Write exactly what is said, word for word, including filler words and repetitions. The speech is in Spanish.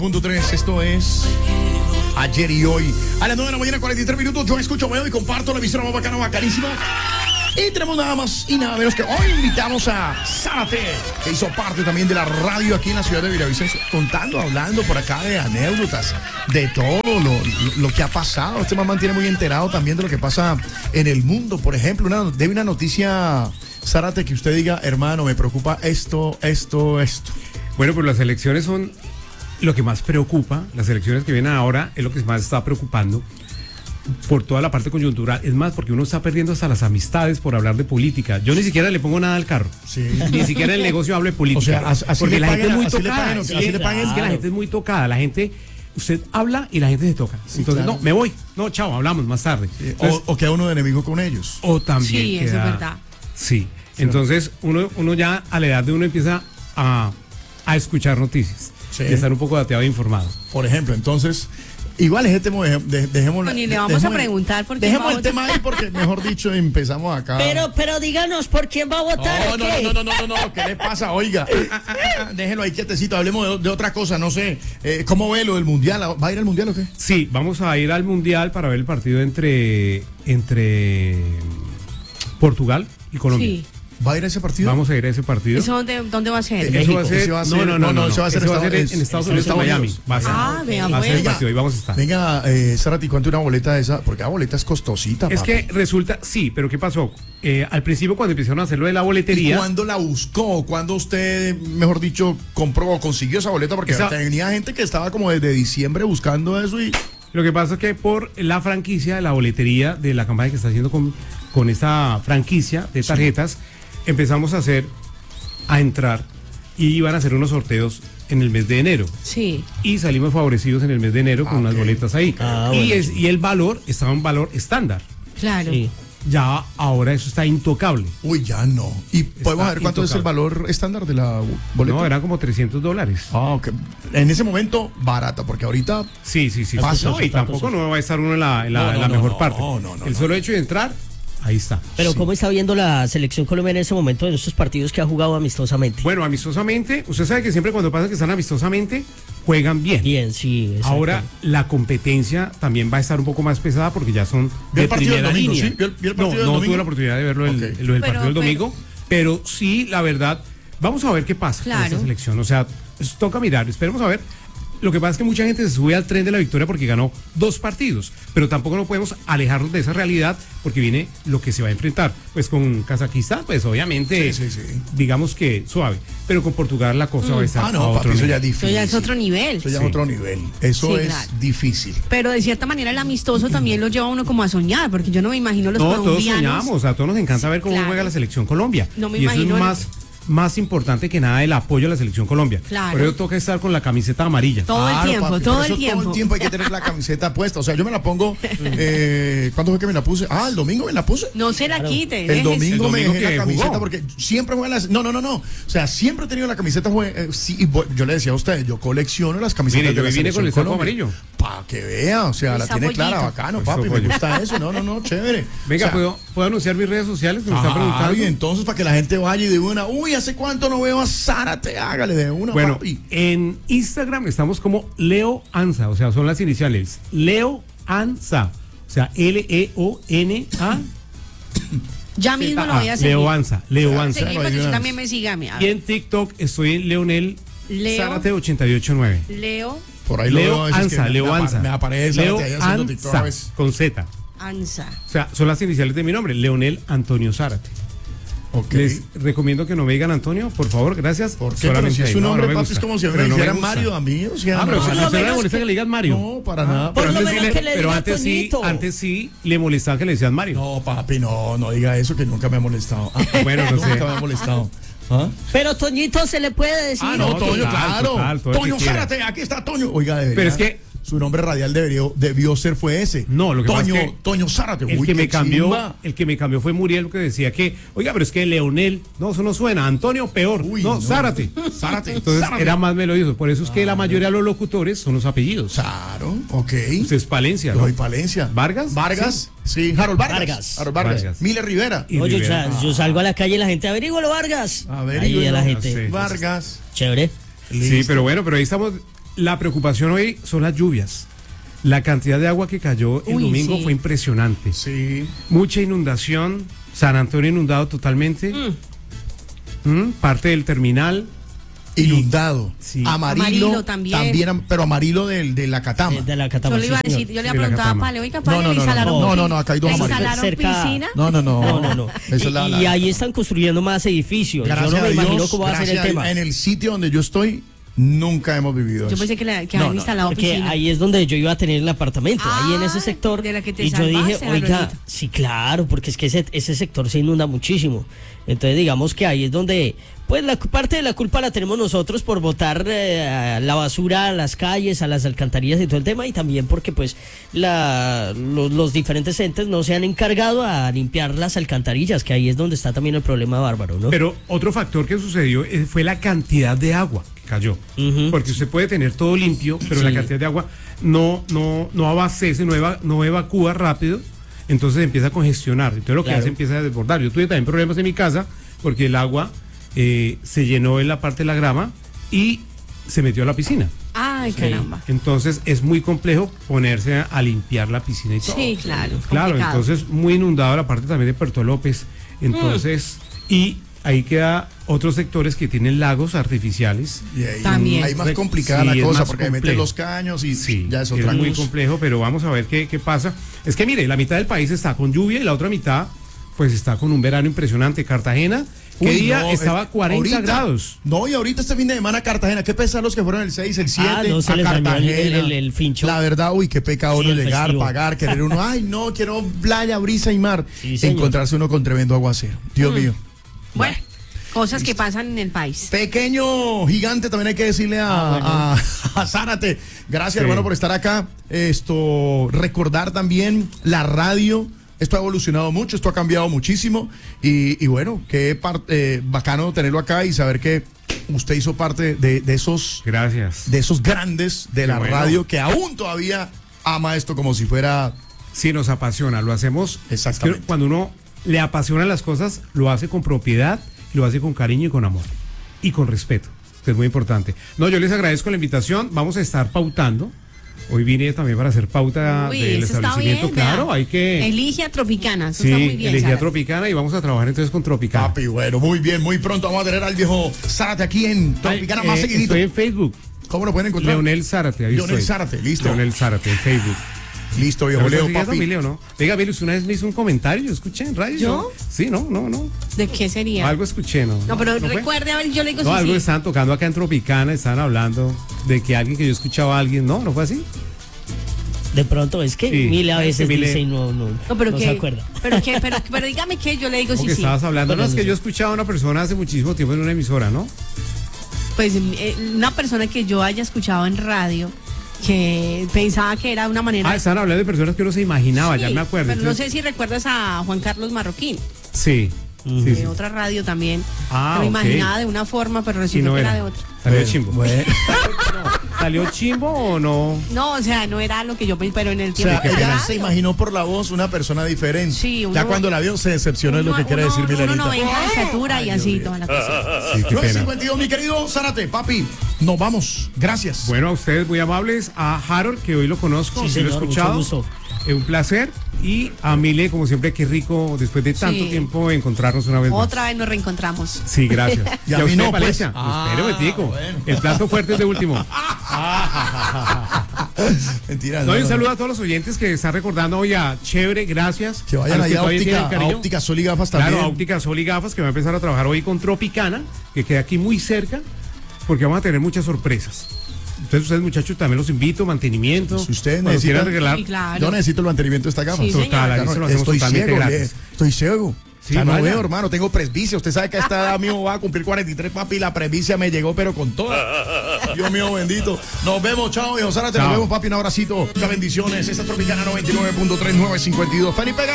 Punto tres, esto es Ayer y Hoy. A las nueve de la mañana, cuarenta y tres minutos, yo escucho, veo y comparto la emisora más bacana, bacanísima. Y tenemos nada más y nada menos que hoy invitamos a Zárate, que hizo parte también de la radio aquí en la ciudad de Villavicencio, contando, hablando por acá de anécdotas, de todo lo, lo que ha pasado. Este man mantiene muy enterado también de lo que pasa en el mundo. Por ejemplo, una, de una noticia, Zárate, que usted diga, hermano, me preocupa esto, esto, esto. Bueno, pues las elecciones son lo que más preocupa. Las elecciones que vienen ahora es lo que más está preocupando por toda la parte coyuntural. Es más, porque uno está perdiendo hasta las amistades por hablar de política. Yo ni siquiera le pongo nada al carro. Sí. Ni siquiera en el negocio hablo de política. O sea, así porque le la paguen, gente es muy así tocada. le paguen, Sí, así le paguen, es que la gente es muy tocada. La gente, usted habla y la gente se toca. Sí, entonces, claro. No, me voy. No, chao, hablamos más tarde. Sí. Entonces, o, o queda uno de enemigo con ellos. O también sí, queda, eso es verdad. Sí. sí. Entonces, uno, uno ya a la edad de uno empieza a, a escuchar noticias. Sí. Y estar un poco dateado e informado. Por ejemplo, entonces, igual es este, de, dejemos no, ni le vamos dejemos, a preguntar porque dejemos el tema ahí porque, mejor dicho, empezamos acá. Pero, pero díganos por quién va a votar. No, no, no, no, no, no, no, ¿qué le pasa? Oiga, ah, ah, ah, déjelo ahí quietecito, hablemos de, de otra cosa, no sé, eh, ¿cómo ve lo del mundial? ¿Va a ir al mundial o qué? Sí, vamos a ir al mundial para ver el partido entre, entre Portugal y Colombia. Sí. ¿Va a ir a ese partido? Vamos a ir a ese partido. ¿Eso dónde, dónde va a ser? Eso México. va a ser, Ese va a ser no, no, no, no, eso va a ser, eso va a ser en, en Estados Unidos, en Miami. Va a ser, ah, vea, va a ser el pues. partido, ahí vamos a estar. Venga, eh, Zárate, ¿cuánto una boleta de esa? Porque la boleta es costosita, Es papi. que resulta, sí, pero ¿qué pasó? Eh, al principio cuando empezaron a hacerlo de la boletería. ¿Y cuándo la buscó? ¿Cuándo usted, mejor dicho, compró o consiguió esa boleta? Porque esa... tenía gente que estaba como desde diciembre buscando eso y... Lo que pasa es que por la franquicia de la boletería de la campaña que está haciendo con, con esta franquicia de tarjetas, sí. empezamos a hacer, a entrar y iban a hacer unos sorteos en el mes de enero. Sí. Y salimos favorecidos en el mes de enero con ah, unas okay. boletas ahí. Ah, y, bueno. es, y el valor estaba en valor estándar. Claro. Sí. Ya ahora eso está intocable. Uy, ya no. ¿Y podemos ver cuánto intocable. es el valor estándar de la boleta? No, eran como trescientos dólares. Ah, ok. En ese momento, barata, porque ahorita... Sí, sí, sí. Pasa, no, y tampoco no va a estar uno en la, en la, no, no, la no, mejor no, parte. No, no, no, el no. solo hecho de entrar... Ahí está. Pero sí. ¿cómo está viendo la selección colombiana en ese momento en estos partidos que ha jugado amistosamente? Bueno, amistosamente, usted sabe que siempre cuando pasa que están amistosamente, juegan bien. Bien, sí. Exacto. Ahora la competencia también va a estar un poco más pesada porque ya son de primera domingo, línea. ¿sí? ¿Vio el, vio el no, partido no del tuve la oportunidad de verlo okay. el, el, el pero, partido del domingo, pero... pero sí, la verdad, vamos a ver qué pasa claro. con esta selección. O sea, toca mirar, esperemos a ver. Lo que pasa es que mucha gente se sube al tren de la victoria porque ganó dos partidos, pero tampoco no podemos alejarnos de esa realidad porque viene lo que se va a enfrentar. Pues con Kazajistán, pues obviamente, sí, sí, sí. digamos que suave, pero con Portugal la cosa mm. va a estar ah, no, a otro papi, eso nivel. ya es difícil. Eso ya es otro nivel. Eso ya sí. es otro nivel. Eso sí, es claro. difícil. Pero de cierta manera el amistoso también lo lleva a uno como a soñar, porque yo no me imagino los no, colombianos. No, todos soñamos, a todos nos encanta ver cómo claro. juega la selección Colombia. No me y imagino eso es más... más importante que nada el apoyo a la selección Colombia. Claro. Por eso toca estar con la camiseta amarilla. Todo claro, el tiempo, papi, todo el eso tiempo. Todo el tiempo hay que tener la camiseta puesta. O sea, yo me la pongo. Eh, ¿Cuándo fue que me la puse? Ah, el domingo me la puse. No se la claro. quite. El domingo, el domingo me dejé la camiseta jugó. porque siempre juega las. No, no, no, no. O sea, siempre he tenido la camiseta. Eh, sí, y yo le decía a ustedes, yo colecciono las camisetas. Mire, yo de la vine con el saco amarillo. Para que vea, o sea, el la tiene sapollito. clara, bacano, el papi. sapollito. Me gusta eso. No, no, no, chévere. Venga, o sea, ¿puedo, ¿puedo anunciar mis redes sociales? Que me están preguntando. Y entonces para que la gente vaya y de una, uy, ¿hace cuánto no veo a Zárate? Hágale de una, bueno, papi. En Instagram estamos como Leo Anza, o sea, son las iniciales. Leo Anza, o sea, L E O N A. Ya mismo lo voy a seguir. Leo Anza, Leo Anza. Seguir para que usted también me siga. Y en TikTok estoy en Leonel Leo, Zárate ochenta y ocho nueve. Leo. Por ahí Leo lo veo Anza, Leo me Anza. Me aparece Leo ahí haciendo TikTok a veces. Anza, con Z. Anza. O sea, son las iniciales de mi nombre, Leonel Antonio Zárate. Okay. Les recomiendo que no me digan Antonio, por favor, gracias. ¿Por qué? Pero si es su nombre, no, no papi, es como si me dijeran no Mario a mí. O sea, ah, pero no, no, no le molesta que... que le digan Mario. No, para nada. Por pero lo antes, menos sí, que le pero diga antes sí, antes sí le molestaba que le decían Mario. No, papi, no, no diga eso que nunca me ha molestado. Ah, bueno, no sé. Nunca me ha molestado. ¿Ah? Pero Toñito se le puede decir. Ah, no, no Toño, total, claro. Total, Toño Zárate, aquí está Toño. Oiga, debería, pero es que su nombre radial debió, debió ser fue ese. No, lo que Toño, pasa es que Toño Zárate. El Uy, que me cambió, chimba. el que me cambió fue Muriel, que decía que, oiga, pero es que Leonel, no, eso no suena, Antonio peor. Uy, no, no, Zárate. Zárate. Entonces Zárate. era más melodioso. Por eso es que ah, la mayoría de los locutores son los apellidos. Claro, ok. Usted es Palencia, Yo ¿no? soy Palencia. ¿Vargas? Vargas. Sí, sí. Harold Vargas. Vargas. Harold Vargas. Vargas. Miller Rivera. Y Oye, Rivera. yo, yo salgo a la calle y la gente, averígüelo, Vargas. Averígüelo. Ahí a la gente. Sí. Vargas. Chévere. Listo. Sí, pero bueno, pero ahí estamos la preocupación hoy son las lluvias. La cantidad de agua que cayó el Uy, domingo sí. fue impresionante. Sí. Mucha inundación, San Antonio inundado totalmente, Mm. Mm, parte del terminal. Inundado. Sí. Amarillo, Amarillo también. am- pero amarillo del, de la Catama. Eh, de la Catama, Yo le sí, iba a señor. decir, yo le De la preguntaba a Catama. Pale, oiga, No, Pale, no, ¿le no, no, instalaron, no, pi- no, no, acá hay dos ¿le amarillos. instalaron Cerca- piscina? No, no, no. No, no, no. Esa es la- y, la- y ahí están construyendo más edificios. Yo Gracias no me a imagino Dios, cómo va a ser el gracias a Dios, tema. en el sitio donde yo estoy, nunca hemos vivido Yo eso. pensé que, le, que No, habían no, instalado Porque piscina. ahí es donde yo iba a tener el apartamento, ahí en ese Ah, sector. de la que te y yo dije, salvaste, oiga, Alvarito. sí, claro, porque es que ese, ese sector se inunda muchísimo. Entonces, digamos que ahí es donde, pues, la parte de la culpa la tenemos nosotros por botar eh, la basura a las calles, a las alcantarillas y todo el tema, y también porque, pues, la, los, los diferentes entes no se han encargado a limpiar las alcantarillas, que ahí es donde está también el problema bárbaro, ¿no? Pero otro factor que sucedió eh, fue la cantidad de agua que cayó. Ujú. Porque usted puede tener todo limpio, pero la Sí. cantidad de agua no, no, no abastece, no, eva- no evacúa rápido, entonces empieza a congestionar. Entonces lo que Claro. hace empieza a desbordar. Yo tuve también problemas en mi casa porque el agua eh, se llenó en la parte de la grama y se metió a la piscina. Ay, caramba. Entonces es muy complejo ponerse a, a limpiar la piscina y todo. Sí, claro. Claro, complicado. entonces muy inundado la parte también de Puerto López. Entonces, y ahí queda otros sectores que tienen lagos artificiales. Y ahí, También. ahí más Sí, complicada es la cosa, más porque meten complejo. los caños y Sí, ya es es otra muy cosa. complejo, pero vamos a ver qué, qué pasa. Es que mire, la mitad del país está con lluvia y la otra mitad pues está con un verano impresionante. Cartagena, ¿qué Uy, día no, estaba eh, cuarenta ahorita- grados? No, y ahorita este fin de semana Cartagena, qué pesar los que fueron el seis, el siete, Ah, no, se a les dañó el- Cartagena. el- el- el fincho. La verdad, uy, qué pecado Sí, uno el llegar, festivo. pagar, querer uno, ay, no, quiero playa, brisa y mar. Sí, señor. Encontrarse uno con tremendo aguacero. Dios mío. Bueno, cosas que pasan en el país. Pequeño gigante, también hay que decirle a, Ah, a- a Zárate. Gracias, Sí. hermano, por estar acá. Esto, recordar también la radio. Esto ha evolucionado mucho, esto ha cambiado muchísimo. Y, y bueno, qué par- eh, bacano tenerlo acá y saber que usted hizo parte de, de esos, Gracias. de esos grandes de Qué la bueno. radio que aún todavía ama esto como si fuera. Sí, nos apasiona, lo hacemos. Exactamente. Es que cuando uno le apasiona las cosas, lo hace con propiedad, lo hace con cariño y con amor. Y con respeto, que es muy importante. No, yo les agradezco la invitación. Vamos a estar pautando. Hoy vine también para hacer pauta Uy, del eso está establecimiento. bien, claro, vea. hay que. Elige a Tropicana, eso Sí, está muy bien. elegí a Sara. Tropicana y vamos a trabajar entonces con Tropicana. Papi, bueno, muy bien, muy pronto vamos a tener al viejo Zárate aquí en Tropicana Ay, más eh, seguidito. Estoy en Facebook. ¿Cómo lo pueden encontrar? Leonel Zárate, ahí Leonel estoy. Zárate, listo. Leonel Zárate en Facebook. Listo, viejo ¿Me Leo, estás siguiendo, papi. mi Leo, no? Venga, Billy, usted una vez me hizo un comentario, yo escuché en radio. ¿Yo? ¿no? Sí, no, no, no. ¿De qué sería? Algo escuché, ¿no? No, pero fue? recuerde, a ver, yo le digo No, sí, algo sí. estaban tocando acá en Tropicana, estaban hablando de que alguien que yo escuchaba a alguien, no, no fue así. De pronto es que Sí, Mile a veces Mile- dice y no, no, No, pero no que, se acuerda. Pero, que, pero, pero dígame que yo le digo Como sí, que sí. estabas hablando, no, Bueno, es que sí. yo escuchaba a una persona hace muchísimo tiempo en una emisora, ¿no? Pues eh, una persona que yo haya escuchado en radio que pensaba que era una manera. Ah, estaban hablando de personas que uno se imaginaba, ya Sí, me acuerdo. Pero no Entonces- sé si recuerdas a Juan Carlos Marroquín, Sí, sí, de sí. otra radio también. Ah, que me ok. imaginaba de una forma, pero Y resultó no que era era. de otra. Salió Bueno, chimbo. bueno. ¿Salió chimbo o no? No, o sea, no era lo que yo pensé, pero en el O tiempo sea, que ella radio. se imaginó por la voz una persona diferente. Sí, uno- ya cuando la vio se decepcionó es lo Uno- que quiere uno- decir uno Milenita. noventa de estatura y Ay, así, Dios toda la cosa. Sí, qué nueve pena. cincuenta y dos, mi querido Zárate, papi, nos vamos. Gracias. Bueno, a ustedes muy amables, a Harold, que hoy lo conozco, Sí, sí, lo he señor, escuchado. mucho gusto. Es un placer. Y a Mile, como siempre, qué rico después de tanto Sí. tiempo encontrarnos una vez más. Otra vez nos reencontramos. Sí, gracias. Y a mí usted, no, pues. Valencia. Ah, Espere, Betico. bueno. El plato fuerte es de último. Mentira. No, y un no, saludo no. a todos los oyentes que están recordando hoy a Chévere, gracias. Que vayan los allá a todavía tienen óptica, a cariño. óptica Sol y Gafas también. Claro, a Óptica Sol y Gafas, que va a empezar a trabajar hoy con Tropicana, que queda aquí muy cerca, porque vamos a tener muchas sorpresas. Entonces, ustedes, muchachos, también los invito, mantenimiento. Si ustedes Cuando necesitan- quieran regalar. Sí, claro. Yo necesito el mantenimiento de esta gafa. Sí, señor. Total, ahí Ya no, se lo hacemos estoy totalmente ciego, gratis. le- estoy ciego. Sí, ya no vaya. veo, hermano, tengo presbicia. Usted sabe que a esta edad mío va a cumplir cuarenta y tres, papi, y la presbicia me llegó, pero con toda. Dios mío, bendito. Nos vemos, chao, hijo Zárate, nos Chao. vemos, papi, un abracito. Muchas bendiciones. Esta es Tropicana noventa y nueve punto tres, nueve cincuenta y dos. Felipe